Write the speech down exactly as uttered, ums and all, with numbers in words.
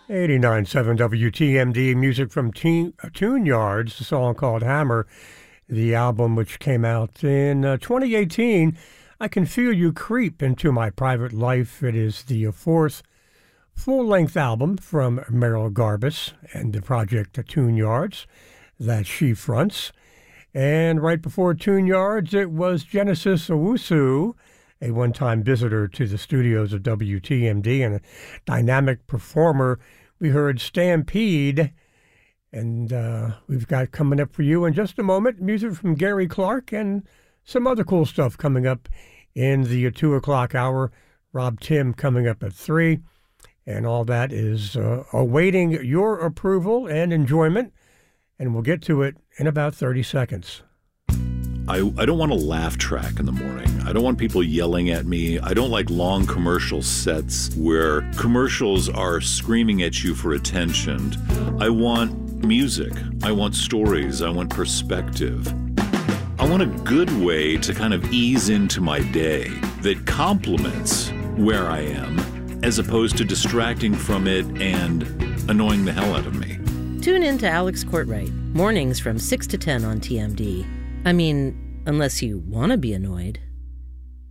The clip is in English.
eighty-nine point seven W T M D, music from Teen, uh, Tune Yards, a song called Hammer, the album which came out in uh, twenty eighteen. I Can Feel You Creep Into My Private Life. It is the fourth full-length album from Merrill Garbus and the project Tune Yards that she fronts. And right before Tune Yards, it was Genesis Owusu, a one-time visitor to the studios of W T M D and a dynamic performer. We heard Stampede, and uh, we've got coming up for you in just a moment music from Gary Clark and some other cool stuff coming up in the two o'clock hour. Rob Tim coming up at three, and all that is uh, awaiting your approval and enjoyment, and we'll get to it in about thirty seconds. I, I don't want a laugh track in the morning. I don't want people yelling at me. I don't like long commercial sets where commercials are screaming at you for attention. I want music. I want stories. I want perspective. I want a good way to kind of ease into my day that complements where I am as opposed to distracting from it and annoying the hell out of me. Tune in to Alex Courtwright, mornings from six to ten on T M D. I mean, unless you want to be annoyed.